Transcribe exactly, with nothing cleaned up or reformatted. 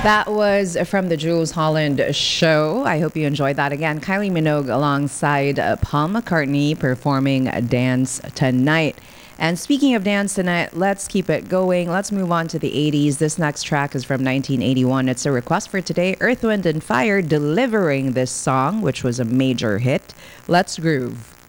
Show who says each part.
Speaker 1: That was from the Jules Holland show. I hope you enjoyed that. Again, Kylie Minogue alongside uh, Paul McCartney performing Dance Tonight. And speaking of Dance Tonight, let's keep it going. Let's move on to the eighties. This next track is from nineteen eighty-one. It's a request for today. Earth, Wind and Fire delivering this song, which was a major hit. Let's groove.